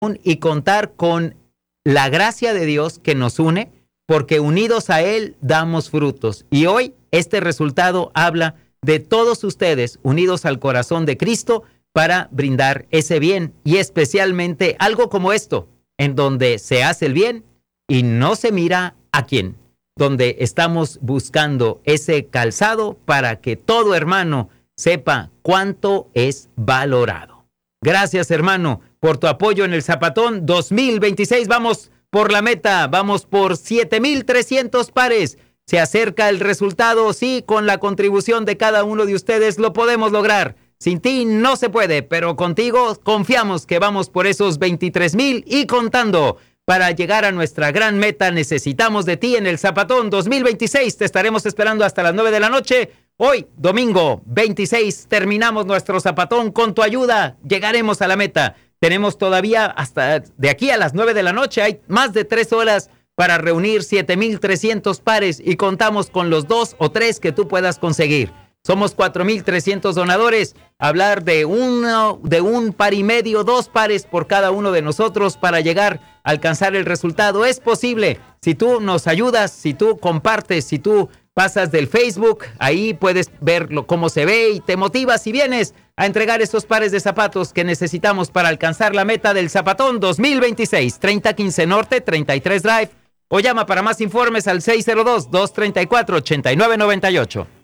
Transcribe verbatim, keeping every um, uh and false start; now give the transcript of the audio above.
y contar con la gracia de Dios que nos une, porque unidos a Él damos frutos. Y hoy este resultado habla de todos ustedes unidos al corazón de Cristo para brindar ese bien, y especialmente algo como esto, en donde se hace el bien y no se mira a quién, donde estamos buscando ese calzado para que todo hermano sepa cuánto es valorado. Gracias, hermano, por tu apoyo en el Zapatón dos mil veintiséis. Vamos por la meta, vamos por siete mil trescientos pares. Se acerca el resultado, sí, con la contribución de cada uno de ustedes lo podemos lograr. Sin ti no se puede, pero contigo confiamos que vamos por esos veintitrés mil y contando. Para llegar a nuestra gran meta necesitamos de ti en el Zapatón dos mil veintiséis. Te estaremos esperando hasta las nueve de la noche. Hoy, domingo veintiséis, terminamos nuestro Zapatón. Con tu ayuda llegaremos a la meta. Tenemos todavía hasta de aquí a las nueve de la noche. Hay más de tres horas para reunir siete mil trescientos pares y contamos con los dos o tres que tú puedas conseguir. Somos cuatro mil trescientos donadores. Hablar de, uno, de un par y medio, dos pares por cada uno de nosotros para llegar a alcanzar el resultado es posible. Si tú nos ayudas, si tú compartes, si tú pasas del Facebook, ahí puedes ver cómo se ve y te motivas y vienes a entregar esos pares de zapatos que necesitamos para alcanzar la meta del Zapatón dos mil veintiséis. treinta quince Norte, treinta y tres Drive, o llama para más informes al seis cero dos, dos tres cuatro, ocho nueve nueve ocho.